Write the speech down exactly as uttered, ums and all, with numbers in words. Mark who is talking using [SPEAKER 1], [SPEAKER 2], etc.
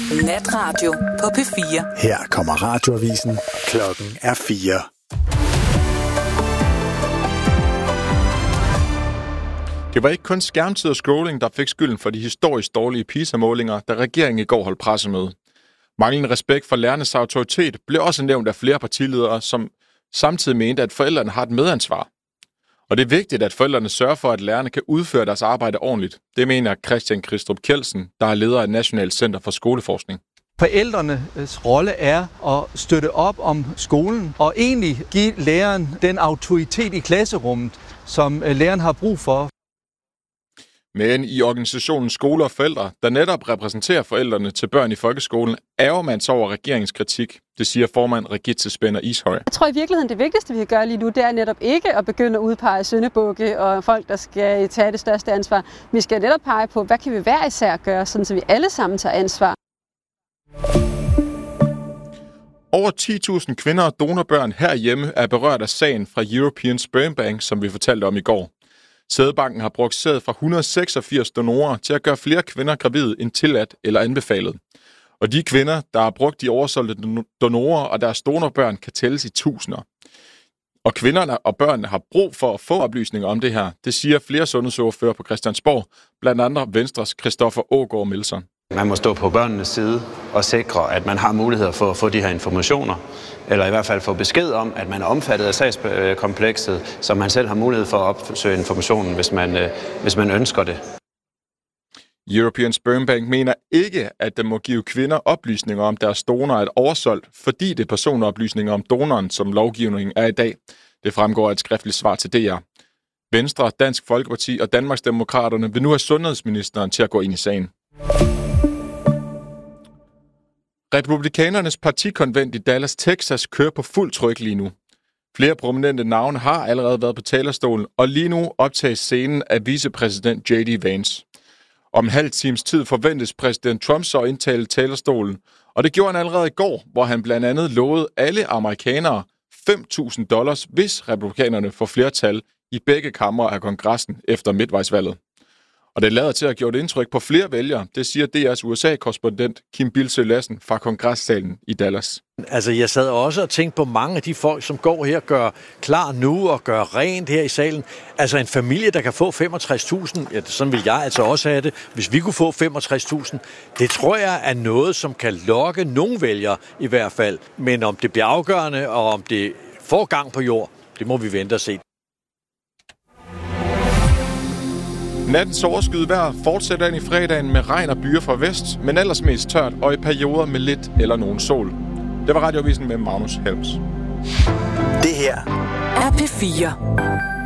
[SPEAKER 1] Natradio på P fire.
[SPEAKER 2] Her kommer radioavisen. Klokken er fire.
[SPEAKER 3] Det var ikke kun skærmtid og scrolling, der fik skylden for de historisk dårlige PISA-målinger, da regeringen i går holdt pressemøde. Manglende respekt for lærernes autoritet blev også nævnt af flere partiledere, som samtidig mente, at forældrene har et medansvar. Og det er vigtigt, at forældrene sørger for, at lærerne kan udføre deres arbejde ordentligt. Det mener Christian Kristrup Kjeldsen, der er leder af Nationalt Center for Skoleforskning.
[SPEAKER 4] Forældrenes rolle er at støtte op om skolen og egentlig give læreren den autoritet i klasserummet, som læreren har brug for.
[SPEAKER 3] Men i organisationen Skole og Forældre, der netop repræsenterer forældrene til børn i folkeskolen, ærger man sig over regeringskritik. Det siger formand Regitze Spænder Ishøj.
[SPEAKER 5] Jeg tror i virkeligheden, det vigtigste, vi kan gøre lige nu, det er netop ikke at begynde at udpege syndebukke og folk, der skal tage det største ansvar. Vi skal netop pege på, hvad kan vi hver især gøre, sådan så vi alle sammen tager ansvar.
[SPEAKER 3] Over ti tusind kvinder og donorbørn herhjemme er berørt af sagen fra European Sperm Bank, som vi fortalte om i går. Sædbanken har brugt sæd fra et hundrede og seksogfirs donorer til at gøre flere kvinder gravide end tilladt eller anbefalet. Og de kvinder, der har brugt de oversolgte donorer og deres donorbørn, kan tælles i tusinder. Og kvinderne og børnene har brug for at få oplysninger om det her. Det siger flere sundhedsordfører på Christiansborg, blandt andre Venstres Christoffer Aagaard Melson.
[SPEAKER 6] Man må stå på børnenes side og sikre, at man har muligheder for at få de her informationer, eller i hvert fald få besked om, at man er omfattet af sagskomplekset, så man selv har mulighed for at opsøge informationen, hvis man, hvis man ønsker det.
[SPEAKER 3] European Sperm Bank mener ikke, at den må give kvinder oplysninger om deres donor er oversolgt, fordi det er personoplysninger om donoren, som lovgivningen er i dag. Det fremgår af et skriftligt svar til D R. Venstre, Dansk Folkeparti og Danmarksdemokraterne vil nu have sundhedsministeren til at gå ind i sagen. Republikanernes partikonvent i Dallas, Texas kører på fuld tryk lige nu. Flere prominente navne har allerede været på talerstolen, og lige nu optages scenen af vicepræsident J D Vance. Om en halv times tid forventes præsident Trump så indtale talerstolen, og det gjorde han allerede i går, hvor han blandt andet lovede alle amerikanere fem tusind dollars, hvis republikanerne får flertal i begge kamre af kongressen efter midtvejsvalget. Og det lader til at have gjort indtryk på flere vælgere, det siger D R's U S A-korrespondent Kim Bildsøe Lassen fra kongressalen i Dallas.
[SPEAKER 7] Altså, jeg sad også og tænkte på mange af de folk, som går her og gør klar nu og gør rent her i salen. Altså, en familie, der kan få femogtres tusind, ja, sådan vil jeg altså også have det, hvis vi kunne få femogtres tusind. Det tror jeg er noget, som kan lokke nogle vælgere i hvert fald. Men om det bliver afgørende, og om det får gang på jord, det må vi vente og se.
[SPEAKER 3] Nattens overskyet vejr fortsætter ind i fredagen med regn og byer fra vest, men ellers mest tørt og i perioder med lidt eller nogen sol. Det var Radioavisen med Magnus Helms.
[SPEAKER 1] Det her er P fire.